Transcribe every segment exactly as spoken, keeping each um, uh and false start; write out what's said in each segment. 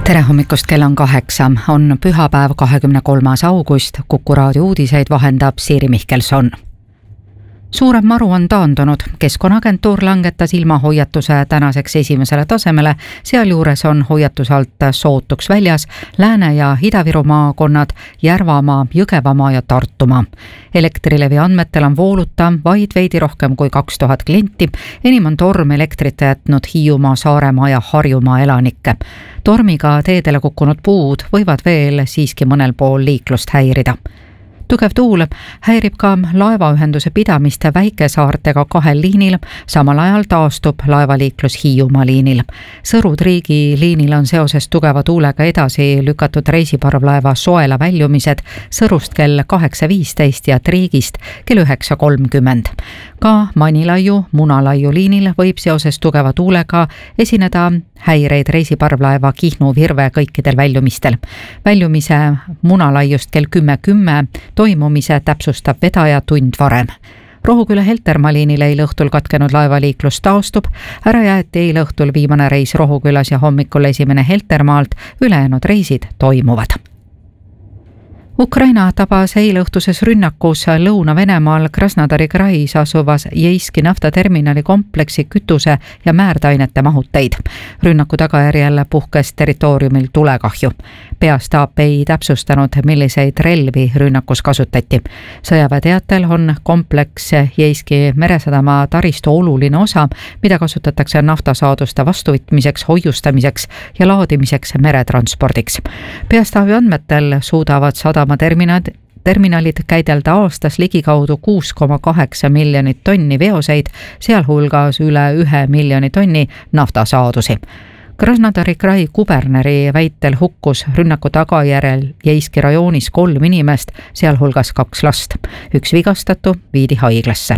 tere hommikust, kell on kaheksa, on pühapäev, kahekümne kolmas august, Kuku raadio uudiseid vahendab Siiri Mihkelson. Suurem maru on taandunud, Keskkonnaagentuur langetas ilmahoiatuse tänaseks esimesele tasemele, sealjuures on hoiatus alt sootuks väljas Lääne- ja Ida-Viru maakonnad, Järvamaa, Jõgevamaa ja Tartumaa. Elektrilevi andmetel on vooluta vaid veidi rohkem kui kaks tuhat klienti, enim on torm elektrita jätnud Hiiumaa, Saaremaa ja Harjumaa elanikke. Tormiga teedele kukkunud puud võivad veel siiski mõnel pool liiklust häirida. Tugev tuul häirib ka laevaühenduse pidamist väikesaartega kahel liinil, samal ajal taastub laevaliiklus Hiiumaa liinil. Sõru-Triigi liinil on seoses tugeva tuulega edasi lükatud reisiparvlaeva Soela väljumised Sõrust kell kaheksa viisteist ja Triigist kell üheksa kolmkümmend. Ka Manilaiu, Munalaiu liinil võib seoses tugeva tuulega esineda häireid reisiparvlaeva Kihnu Virve kõikidel väljumistel. Väljumise Munalaiust kell kümme kümme toimumise täpsustab vedaja tund varem. Rohuküla Heltermaa liinil eile õhtul katkenud laevaliiklus taastub, ära jäeti eile õhtul viimane reis Rohukülas ja hommikul esimene Heltermaalt, ülejäänud reisid toimuvad. Ukraina tabas eile õhtuses rünnakus Lõuna-Venemaal Krasnodari krais asuvas Jeiski naftaterminali kompleksi kütuse ja määrdainete mahuteid. Rünnaku tagajärjel puhkes territooriumil tulekahju. Peastaap ei täpsustanud, milliseid relvi rünnakus kasutati. Sõjaväeteatel on kompleks Jeiski meresadama taristu oluline osa, mida kasutatakse naftasaaduste vastuvõtmiseks, hoiustamiseks ja laadimiseks meretranspordiks. Peastaabi andmetel suudavad sadama terminad terminalid käidelda aastas ligikaudu kuus koma kaheksa miljonit tonni veoseid, sealhulgas üle ühe miljoni tonni naftasaadusi. Krasnodari krai kuberneri väitel hukkus rünnaku tagajärjel Jeiski rajoonis kolm inimest, sealhulgas kaks last. Üks vigastatu viidi haiglasse.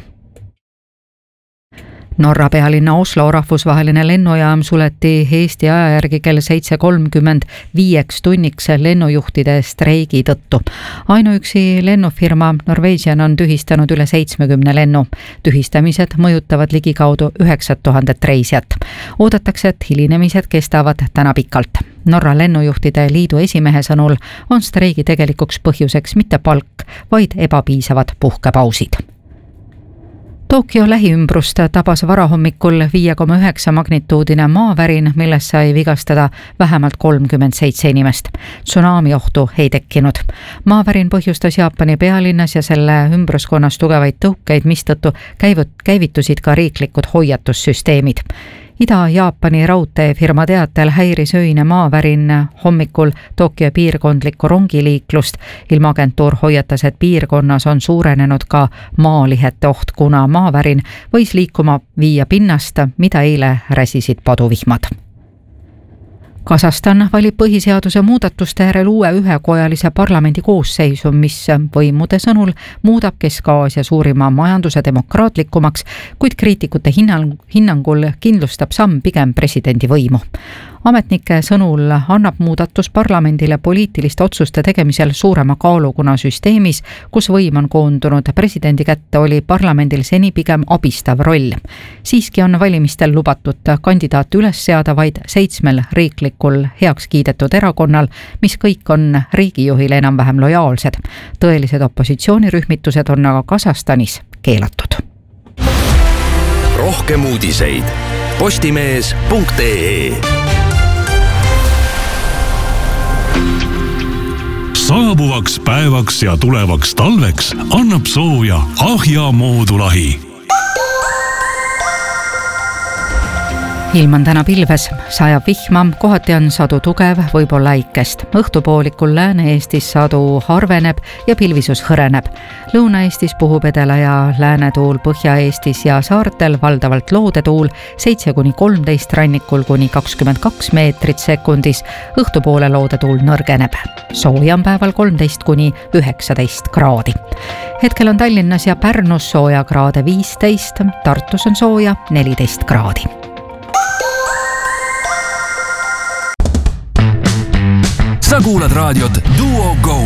Norra pealinna Oslo rahvusvaheline lennujaam suleti Eesti aja järgi kell seitse kolmkümmend viieks tunniks lennujuhtide streigi tõttu. Ainuüksi lennufirma Norwegian on tühistanud üle seitsmekümne lennu. Tühistamised mõjutavad ligikaudu üheksat tuhandet reisijat. Oodatakse, et hilinemised kestavad täna pikalt. Norra lennujuhtide liidu esimehe sõnul on streigi tegelikuks põhjuseks mitte palk, vaid ebapiisavad puhkepausid. Tokyo lähiümbrust tabas varahommikul viie koma üheksa magnituudine maavärin, milles sai vigastada vähemalt kolmkümmend seitse inimest. Tsunami ohtu ei tekkinud. Maavärin põhjustas Jaapani pealinnas ja selle ümbruskonnas tugevaid tõukeid, mistõttu käivitusid ka riiklikud hoiatussüsteemid. Ida-Jaapani raudteefirma teatel häiris öine maavärin hommikul Tokyo piirkondlikku rongiliiklust. Ilmaagentuur hoiatas, et piirkonnas on suurenenud ka maalihete oht, kuna maavärin võis liikuma viia pinnast, mida eile räsisid paduvihmad. Kasahstan valib põhiseaduse muudatuste järel uue ühekojalise parlamendi koosseisu, mis võimude sõnul muudab Kesk-Aasia suurima majanduse demokraatlikumaks, kuid kriitikute hinnangul kindlustab samm pigem presidendi võimu. Ametnike sõnul annab muudatus parlamendile poliitiliste otsuste tegemisel suurema kaalu, kuna süsteemis, kus võim on koondunud presidendi kätte, oli parlamendil seni pigem abistav roll. Siiski on valimistel lubatud kandidaat üles seada vaid seitsmel riiklikul heaks kiidetud erakonnal, mis kõik on riigijuhile enam-vähem lojaalsed. Tõelised opositsioonirühmitused on aga Kasahstanis keelatud. Rohkem uudiseid postimees punkt ee. Saabuvaks päevaks ja tulevaks talveks annab sooja Ahja moodulahi. Ilm on täna pilves, sajab vihma, kohati on sadu tugev, võib-olla äikest. Õhtupoolikul Lääne-Eestis sadu harveneb ja pilvisus hõreneb. Lõuna-Eestis puhub edela ja läänetuul, Põhja-Eestis ja saartel valdavalt loodetuul, seitse kuni kolmteist, rannikul kuni kakskümmend kaks meetrit sekundis, õhtupoole loodetuul nõrgeneb. Sooja on päeval kolmteist kuni üheksateist kraadi. Hetkel on Tallinnas ja Pärnus sooja kraade viisteist, Tartus on sooja neliteist kraadi. Sa kuulad raadiot Duo Go